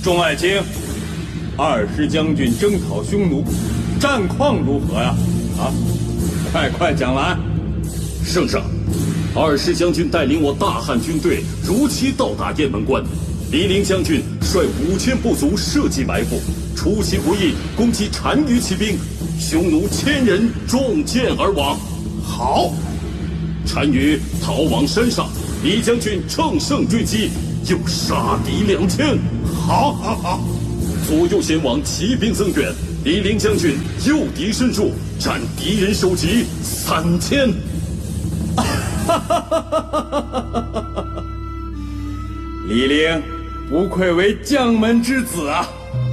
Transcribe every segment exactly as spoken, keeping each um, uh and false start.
众爱卿，二师将军征讨匈奴，战况如何呀？啊，快快讲来。 圣上，二师将军带领我大汉军队如期到达雁门关，李陵将军率五千部族设计埋伏，出其不意攻击单于骑兵，匈奴千人中箭而亡。 好， 单于逃往山上，李将军乘胜追击，又杀敌两千。 好，好，好。 左右先王骑兵增援，李陵将军诱敌深入，战敌人首级三千。 李陵不愧为将门之子啊！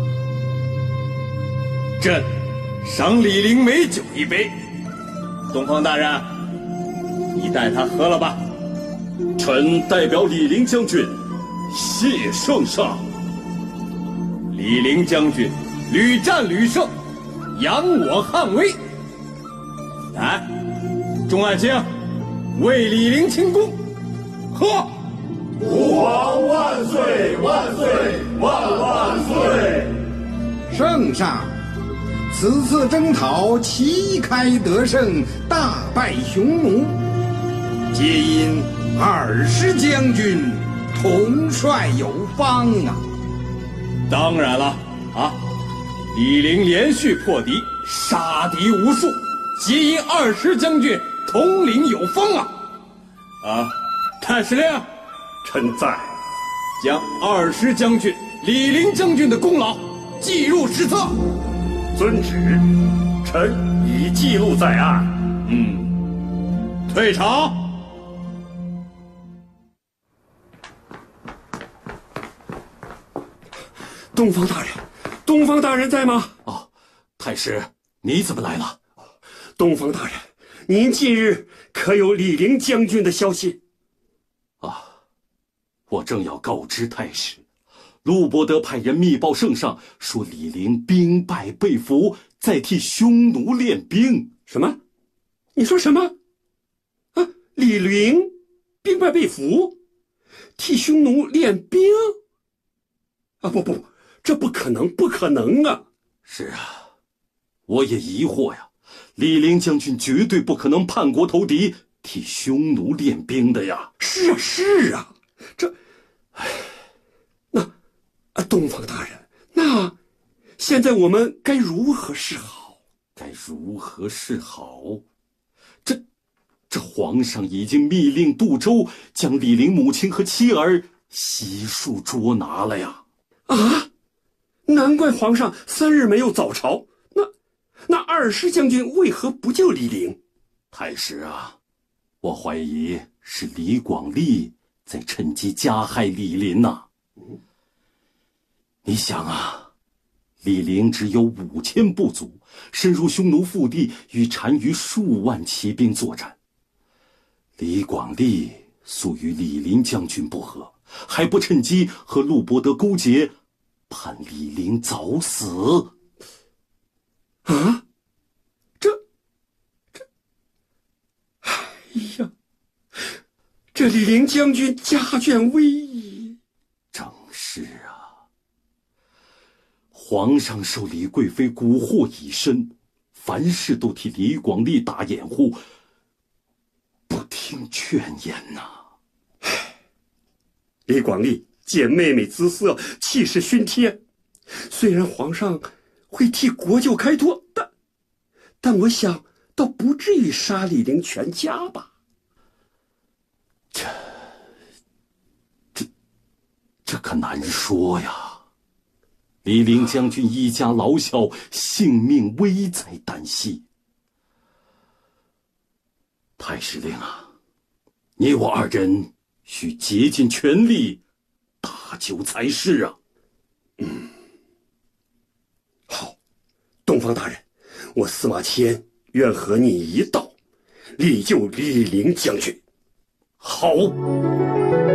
朕赏李陵美酒一杯。东方大人，你带他喝了吧。 臣代表李陵将军谢圣上。 李陵将军屡战屡胜，扬我汉威。来，众爱卿，为李陵庆功，喝！ 吾皇万岁万岁万万岁！ 圣上，此次征讨旗开得胜，大败匈奴，皆因二师将军统帅有方啊！ 当然了啊，李陵连续破敌，杀敌无数，皆因二师将军统领有方啊！啊，太师令， 臣在。 将二师将军李陵将军的功劳记入史册。 遵旨，臣已记录在案。 嗯，退朝。 东方大人，东方大人在吗？ 哦，太师，你怎么来了？ 东方大人，您近日可有李陵将军的消息？ 啊，我正要告知太师，陆伯德派人密报圣上，说李陵兵败被俘，在替匈奴练兵。 什么？你说什么？啊，李陵兵败被俘，替匈奴练兵？啊，不不，这不可能，不可能啊！ 是啊，我也疑惑呀。李陵将军绝对不可能叛国投敌，替匈奴练兵的呀。 是啊，是啊，这，唉，那，啊，东方大人，那，现在我们该如何是好？ 该如何是好？这，这皇上已经密令杜周将李陵母亲和妻儿悉数捉拿了呀。 啊，难怪皇上三日没有早朝。那，那二师将军为何不救李陵？ 太师啊，我怀疑是李广利在趁机加害李陵呐、啊。你想啊，李陵只有五千部族，深入匈奴腹地，与单于数万骑兵作战。李广利素与李陵将军不和，还不趁机和陆伯德勾结，盼李陵早死。 啊，这，这，哎呀，这李陵将军家眷危矣。 正是啊，皇上受李贵妃蛊惑已深，凡事都替李广利打掩护，不听劝言呐、啊。 李广利见妹妹姿色，气势熏天，虽然皇上会替国舅开脱，但但我想倒不至于杀李陵全家吧。 这这这可难说呀。李陵将军一家老小性命危在旦夕。太师令啊，你我二人需竭尽全力搭救才是啊。 嗯，好，东方大人，我司马迁愿和你一道，力救李陵将军。 好。